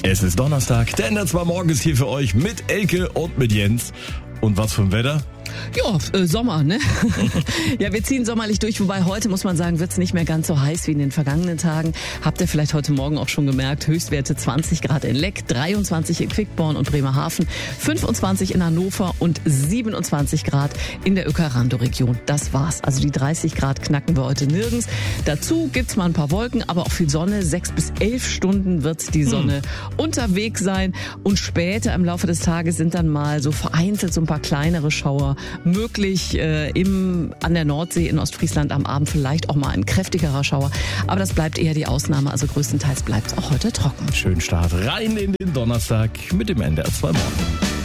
Es ist Donnerstag, der NDR 2 Morgen ist hier für euch mit Elke und mit Jens. Und was für ein Wetter? Ja, Sommer, ne? Ja, wir ziehen sommerlich durch, wobei heute, muss man sagen, wird's nicht mehr ganz so heiß wie in den vergangenen Tagen. Habt ihr vielleicht heute Morgen auch schon gemerkt, Höchstwerte 20 Grad in Leck, 23 in Quickborn und Bremerhaven, 25 in Hannover und 27 Grad in der Uecker-Randow-Region. Das war's. Also die 30 Grad knacken wir heute nirgends. Dazu gibt's mal ein paar Wolken, aber auch viel Sonne. 6 bis 11 Stunden wird die Sonne unterwegs sein. Und später im Laufe des Tages sind dann mal so vereinzelt so ein paar kleinere Schauer möglich, an der Nordsee in Ostfriesland am Abend vielleicht auch mal ein kräftigerer Schauer. Aber das bleibt eher die Ausnahme, also größtenteils bleibt es auch heute trocken. Schönen Start rein in den Donnerstag mit dem NDR 2 Morgen.